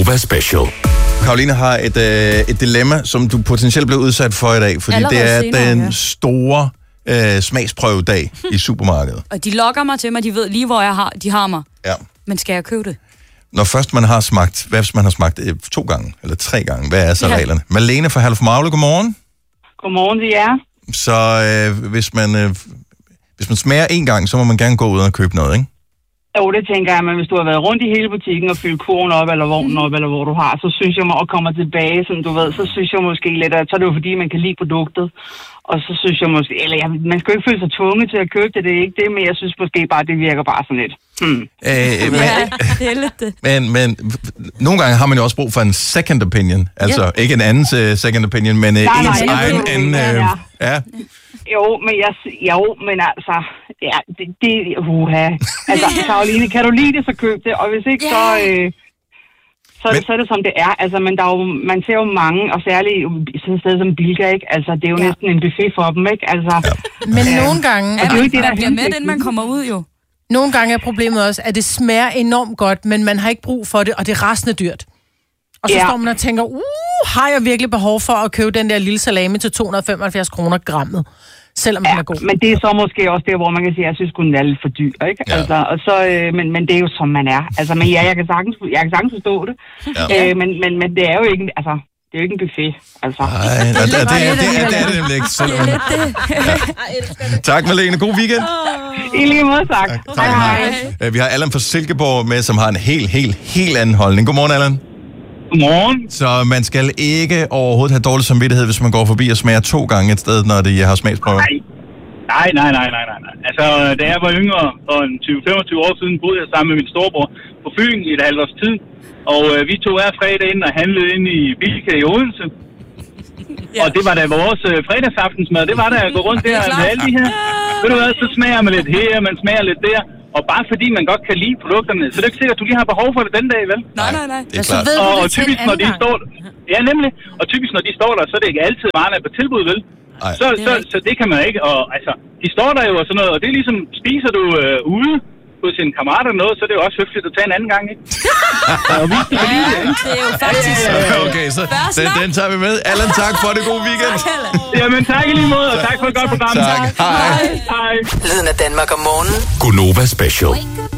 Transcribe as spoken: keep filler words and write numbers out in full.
Gonova Special. Karoline har et, øh, et dilemma, som du potentielt bliver udsat for i dag, fordi Allerede det er senere, den ja. store øh, smagsprøvedag i supermarkedet. Og de lokker mig til mig, de ved lige, hvor jeg har, de har mig. Ja. Men skal jeg købe det? Når først man har smagt, hvad hvis man har smagt øh, to gange, eller tre gange, hvad er så Ja. reglerne? Malene fra Herluf Magle, godmorgen. Godmorgen til jer. Så øh, hvis, man, øh, hvis man smager en gang, så må man gerne gå ud og købe noget, ikke? Jo, det tænker jeg, men hvis du har været rundt i hele butikken og fyldt kurven op, eller vognen op, eller hvor du har, så synes jeg, og kommer tilbage, som du ved, så synes jeg måske lidt, at så er det jo fordi, man kan lide produktet. Og så synes jeg måske, eller jeg, man skal jo ikke føle sig tvunget til at købe det, det er ikke det, men jeg synes måske bare, det virker bare sådan lidt. Hmm. Øh, men, Ja, det er lidt det. men, men nogle gange har man jo også brug for en second opinion. Altså Ja. ikke en andens uh, second opinion, men uh, Nej, nej, ens jeg egen ved, anden... ja, Uh, ja. ja. Jo, men jeg, jo, men altså, ja, det, det uha. Altså, Karoline, kan du lide det, så køb det, og hvis ikke, Ja. så... Øh, Så, Men- så er det som det er. Altså, men der er jo, man ser jo mange, og særligt i sådan et sted som Bilka, ikke? Altså, det er jo Ja. ja. næsten en buffet for dem, ikke? Altså, ja. Men nogle gange, det er jo ikke det, der man er bliver med, hensigten. inden man kommer ud jo. nogle gange er problemet også, at det smager enormt godt, men man har ikke brug for det, og det er rasende dyrt. Og så Ja. står man og tænker, uh, har jeg virkelig behov for at købe den der lille salami til to hundrede og femoghalvfjerds kroner grammet? Selvom Ja, den er god. men det er så måske også der, hvor man kan sige, at jeg synes, den er lidt for dyr, ikke? Ja. Altså, og så, øh, men, men det er jo som man er. Altså, men ja, jeg kan sagtens, jeg kan sagtens forstå det. Ja. Øh, men, men, men det er jo ikke, altså, det er jo ikke en buffet, altså. Ej, det, det, det, det, det, det er det nemlig ikke. Selvom man... ja. Tak, Malene. God weekend. I lige måde sagt. Tak, hej. Øh, Vi har Allan fra Silkeborg med, som har en helt, helt, helt anden holdning. Godmorgen, Allan. Godmorgen. Så man skal ikke overhovedet have dårlig samvittighed, hvis man går forbi og smager to gange et sted, når det har smagsprøver. Nej. Nej, nej, nej, nej, nej. nej. Altså, da jeg var yngre, for en tyve til femogtyve år siden, boede jeg sammen med min storebror på Fyn i et halvt års tid. Og øh, vi tog hver fredag ind og handlede ind i Bilka i Odense. Ja. Og det var da vores øh, fredagsaftensmad. Det var da at gå rundt der med alle de her. Ved du hvad, så smager man lidt her, man smager lidt der. Og bare fordi man godt kan lide produkterne, så er det ikke sikkert, at du lige har behov for det den dag, vel? Nej, nej, nej. Det er Så klart. ved Og, du og det til typisk, en når anden de gang. står... Ja, nemlig. Og typisk, når de står der, så er det ikke altid varerne er på tilbud, vel? Ej. Så, så, så det kan man ikke. Og altså, de står der jo og sådan noget, og det er ligesom, spiser du øh, ude hos en kammerat eller noget, så er det jo også høfligt at tage en anden gang, ikke? Og vise det, fordi det, ikke? Det er jo faktisk... Okay, så Færre den, snak. den tager vi med. Allan, tak for det. God weekend. Jamen, tak i lige måde, og tak for et godt program. Tak. Hej. Hej. Lyden af Danmark om morgenen. Gonova Special. Wake up